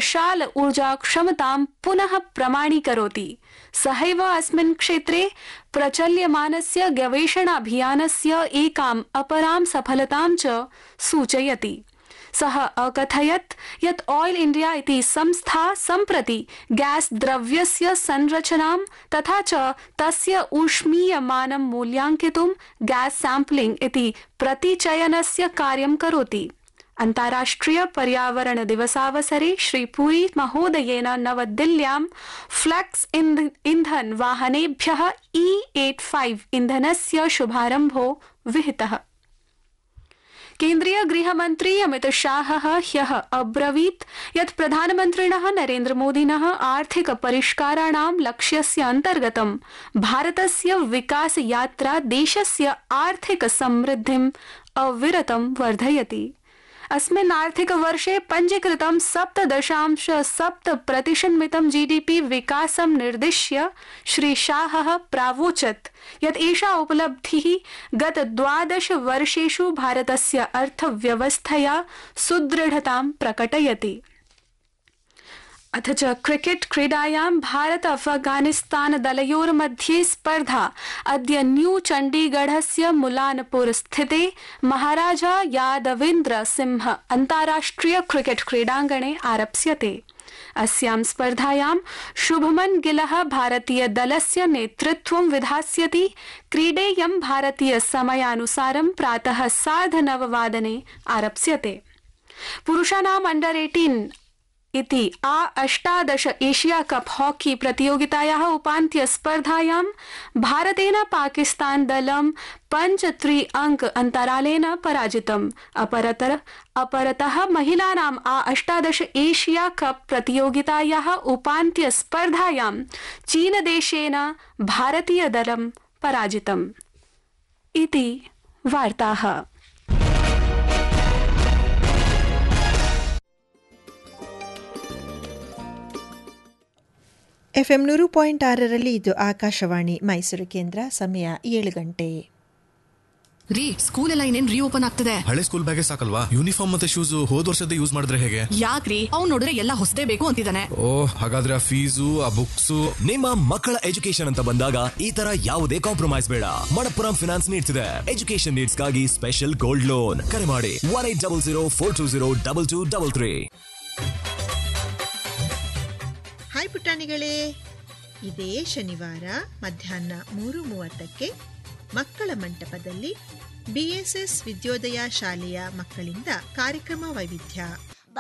विशाल ऊर्जा क्षमतां पुनः प्रमाणीकरोति। सहैव अस्मिन् क्षेत्रे प्रचल्यमानस्य गवेषणाभियानस्य एकाम् अपरां सफलतां च सूचयति। सः अकथयत् यत् ऑयल इंडिया इति संस्था सम्प्रति गैस द्रव्यस्य संरचनां तथा च तस्य ऊष्मीयमानं मूल्याङ्कितुं गैस सैम्पलिंग इति प्रतिचयनस्य कार्यं करोति। अन्ताराष्ट्रिय पर्यावरण दिवसावसरे श्री पुरी महोदयेन नवदिल्ल्यां फ्लेक्स इंधन वाहनेभ्यः E85 इंधनस्य शुभारम्भो विहितः। केन्द्रीय गृहमन्त्री अमित शाहः ह्यः अब्रवीत् यत् प्रधानमन्त्रिणः नरेन्द्र मोदिनः आर्थिक परिष्काराणां लक्ष्यस्य अन्तर्गतं भारतस्य विकास यात्रा देशस्य आर्थिक समृद्धिम् अविरतं वर्धयति। अस्मिन् आर्थिक वर्षे पञ्जीकृतं 7.7% GDP विकासं निर्दिश्य श्री शाहः प्रावोचत् यत् एषा उपलब्धिः गत 12 वर्षेषु भारतस्य अर्थव्यवस्थया सुदृढतां प्रकटयति। अथ च क्रिकेट क्रीडायां भारत अफगानिस्तान दलयोर्मध्ये स्पर्धा अद्य न्यू चण्डीगढस्य मुलानपुर स्थिते महाराजा यादवेन्द्र सिंह अन्ताराष्ट्रिय क्रिकेट क्रीडाङ्गणे आरप्स्यते। अस्यां स्पर्धायां शुभमन गिलः भारतीय दलस्य नेतृत्वं विधास्यति। क्रीडेयं भारतीय समयानुसारं प्रातः 9:30 आरप्स्यते। पुरुषाणाम् अंडर-18 इति A18 एशिया कप हॉकी प्रतियोगितायाः उपान्त्य स्पर्धायां भारतेन पाकिस्तान दलं 5-3 अंक अन्तरालेन पराजितम्। अपरतः महिलानां A18 एशिया कप प्रतियोगितायाः उपान्त्य स्पर्धायां चीनदेशेन भारतीय दलं पराजितम्। इति वार्ताः। FM 100.6 ಇದು ಆಕಾಶವಾಣಿ ಮೈಸೂರು ಕೇಂದ್ರ. ಸಮಯ 7 ಗಂಟೆ. ರೀ, ಸ್ಕೂಲ್ ಎಲ್ಲ ಇನ್ನೇನ್ ರೀಓಪನ್ ಆಗ್ತದೆ. ಹಳೆ ಸ್ಕೂಲ್ ಬ್ಯಾಗೇ ಸಾಕಲ್ವಾ? ಯೂನಿಫಾರ್ಮ್ ಮತ್ತೆ ಶೂಸ್ ಹೋದ ವರ್ಷದ ಯೂಸ್ ಮಾಡಿದ್ರೆ ಹೇಗೆ? ಯಾಕ್ರಿ, ಅವ್ನು ನೋಡಿದ್ರೆ ಎಲ್ಲ ಹೊಸದೇ ಬೇಕು ಅಂತಿದ್ದಾನೆ. ಹಾಗಾದ್ರೆ ಆ ಫೀಸು, ಆ ಬುಕ್ಸ್. ನಿಮ್ಮ ಮಕ್ಕಳ ಎಜುಕೇಶನ್ ಅಂತ ಬಂದಾಗ ಈ ತರ ಯಾವುದೇ ಕಾಂಪ್ರಮೈಸ್ ಬೇಡ. ಮಣಪ್ಪುರಂ ಫಿನಾನ್ಸ್ ನೀಡ್ಸ್ ಇದೆ ಎಜುಕೇಶನ್ ನೀಡ್ಸ್ ಗಾಗಿ ಸ್ಪೆಷಲ್ ಗೋಲ್ಡ್ ಲೋನ್. ಕರೆ ಮಾಡಿ 1800 420 2233. ಹಾಯ್ ಪುಟಾಣಿಗಳೇ, ಇದೇ ಶನಿವಾರ ಮಧ್ಯಾಹ್ನ 3:30ಕ್ಕೆ ಮಕ್ಕಳ ಮಂಟಪದಲ್ಲಿ BSS ವಿದ್ಯೋದಯ ಶಾಲೆಯ ಮಕ್ಕಳಿಂದ ಕಾರ್ಯಕ್ರಮ ವೈವಿಧ್ಯ.